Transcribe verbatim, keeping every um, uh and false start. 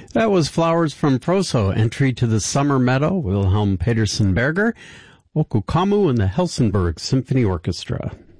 That was Flowers from Proso, entry to the Summer Meadow, Wilhelm Petersen Berger, Okukamu and the Helsingborg Symphony Orchestra.